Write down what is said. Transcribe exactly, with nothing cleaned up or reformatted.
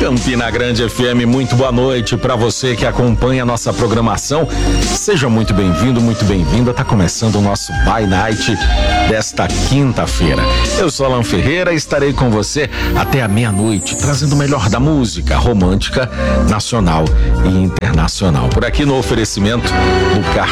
Campina Grande F M, muito boa noite para você que acompanha a nossa programação. Seja muito bem-vindo, muito bem-vinda. Tá começando o nosso By Night desta quinta-feira. Eu sou Alan Ferreira e estarei com você até a meia-noite, trazendo o melhor da música romântica nacional e internacional. Por aqui no oferecimento do Car